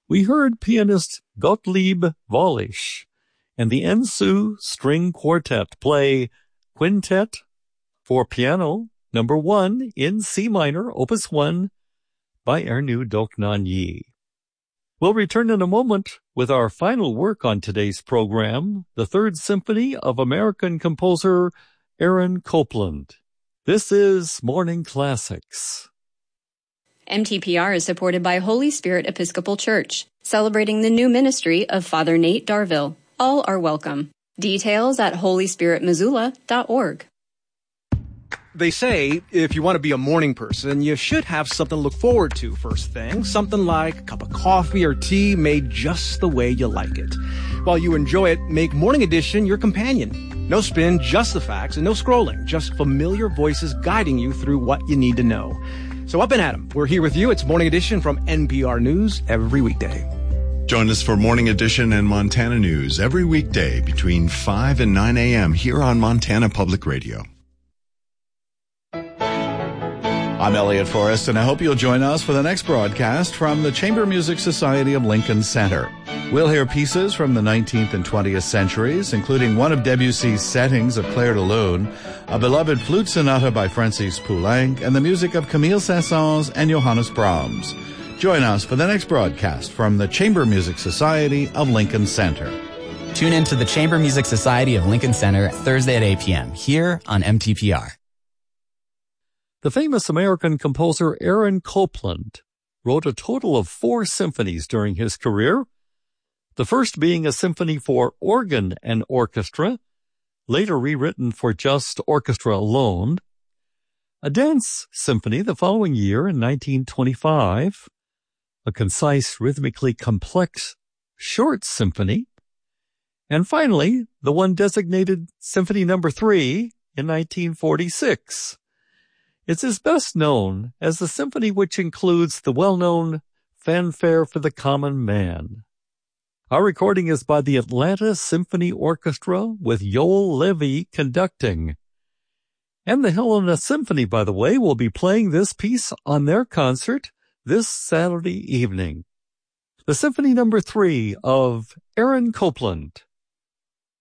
we heard pianist Gottlieb Wallisch and the Ensu String Quartet play Quintet for Piano No. 1 in C minor, Opus 1, by Ernu Doknanyi. We'll return in a moment with our final work on today's program, the Third Symphony of American composer Aaron Copland. This is Morning Classics. MTPR is supported by Holy Spirit Episcopal Church, celebrating the new ministry of Father Nate Darville. All are welcome. Details at holyspiritmissoula.org. They say if you want to be a morning person, you should have something to look forward to first thing. Something like a cup of coffee or tea made just the way you like it. While you enjoy it, make Morning Edition your companion. No spin, just the facts, and no scrolling. Just familiar voices guiding you through what you need to know. So up and at 'em. We're here with you. It's Morning Edition from NPR News every weekday. Join us for Morning Edition and Montana News every weekday between 5 and 9 a.m. here on Montana Public Radio. I'm Elliot Forrest, and I hope you'll join us for the next broadcast from the Chamber Music Society of Lincoln Center. We'll hear pieces from the 19th and 20th centuries, including one of Debussy's settings of Clair de Lune, a beloved flute sonata by Francis Poulenc, and the music of Camille Saint-Saëns and Johannes Brahms. Join us for the next broadcast from the Chamber Music Society of Lincoln Center. Tune in to the Chamber Music Society of Lincoln Center Thursday at 8 p.m. here on MTPR. The famous American composer Aaron Copland wrote a total of 4 symphonies during his career, the first being a symphony for organ and orchestra, later rewritten for just orchestra alone, a dance symphony the following year in 1925, a concise, rhythmically complex short symphony, and finally, the one designated Symphony No. 3 in 1946. It is best known as the symphony which includes the well-known Fanfare for the Common Man. Our recording is by the Atlanta Symphony Orchestra with Yoel Levy conducting. And the Helena Symphony, by the way, will be playing this piece on their concert this Saturday evening. The Symphony No. 3 of Aaron Copland.